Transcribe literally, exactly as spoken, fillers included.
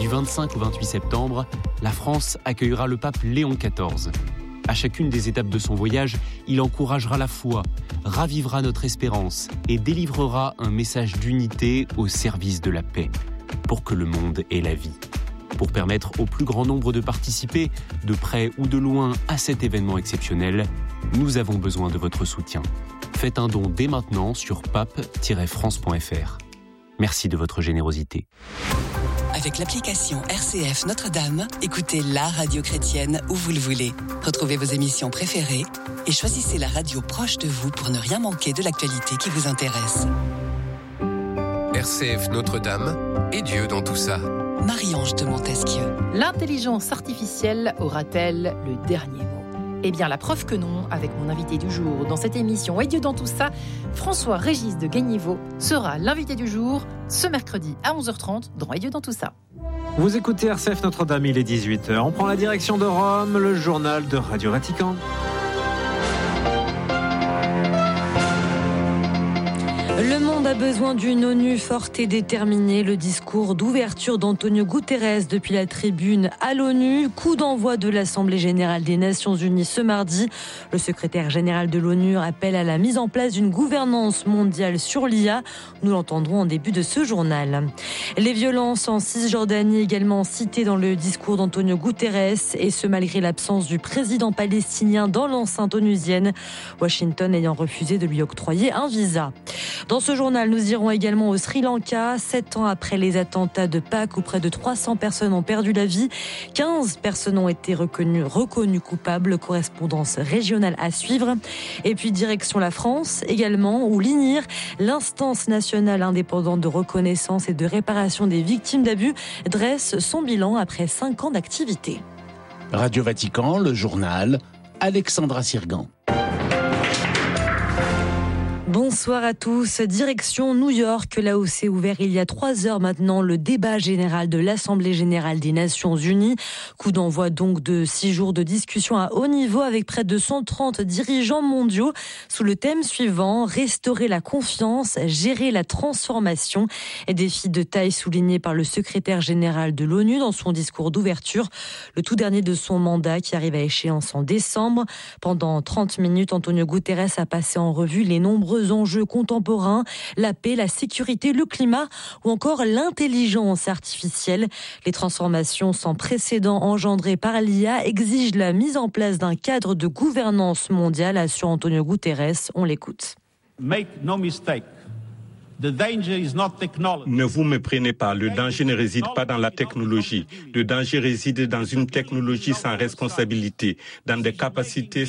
Du vingt-cinq au vingt-huit septembre, la France accueillera le pape Léon quatorze. À chacune des étapes de son voyage, il encouragera la foi, ravivera notre espérance et délivrera un message d'unité au service de la paix, pour que le monde ait la vie. Pour permettre au plus grand nombre de participer, de près ou de loin, à cet événement exceptionnel, nous avons besoin de votre soutien. Faites un don dès maintenant sur pape tiret france point f r. Merci de votre générosité. Avec l'application R C F Notre-Dame, écoutez la radio chrétienne où vous le voulez. Retrouvez vos émissions préférées et choisissez la radio proche de vous pour ne rien manquer de l'actualité qui vous intéresse. R C F Notre-Dame et Dieu dans tout ça. Marie-Ange de Montesquieu. L'intelligence artificielle aura-t-elle le dernier mot ? Eh bien, la preuve que non, avec mon invité du jour dans cette émission Et Dieu dans tout ça, François-Régis de Gagniveau sera l'invité du jour ce mercredi à onze heures trente dans Et Dieu dans tout ça. Vous écoutez R C F Notre-Dame, il est dix-huit heures. On prend la direction de Rome, le journal de Radio Vatican. Le monde a besoin d'une ONU forte et déterminée. Le discours d'ouverture d'Antonio Guterres depuis la tribune à l'ONU. Coup d'envoi de l'Assemblée générale des Nations unies ce mardi. Le secrétaire général de l'ONU appelle à la mise en place d'une gouvernance mondiale sur l'I A. Nous l'entendrons en début de ce journal. Les violences en Cisjordanie également citées dans le discours d'Antonio Guterres, et ce malgré l'absence du président palestinien dans l'enceinte onusienne, Washington ayant refusé de lui octroyer un visa. Dans ce journal, nous irons également au Sri Lanka. Sept ans après les attentats de Pâques où près de trois cents personnes ont perdu la vie, quinze personnes ont été reconnues, reconnues coupables. Correspondance régionale à suivre. Et puis direction la France également, où l'I N I R, l'instance nationale indépendante de reconnaissance et de réparation des victimes d'abus, dresse son bilan après cinq ans d'activité. Radio Vatican, le journal, Alexandra Sirgan. Bonsoir à tous. Direction New York, là où s'est ouvert il y a trois heures maintenant le débat général de l'Assemblée générale des Nations unies. Coup d'envoi donc de six jours de discussion à haut niveau avec près de cent trente dirigeants mondiaux sous le thème suivant: restaurer la confiance, gérer la transformation. Et défi de taille souligné par le secrétaire général de l'ONU dans son discours d'ouverture, le tout dernier de son mandat qui arrive à échéance en décembre. Pendant trente minutes, Antonio Guterres a passé en revue les nombreux enjeux contemporains, la paix, la sécurité, le climat ou encore l'intelligence artificielle. Les transformations sans précédent engendrées par l'I A exigent la mise en place d'un cadre de gouvernance mondiale, assure Antonio Guterres. On l'écoute. Make no mistake. The danger is not technology. Ne vous méprenez pas, le danger ne réside pas dans la technologie. Le danger réside dans une technologie sans responsabilité, dans des capacités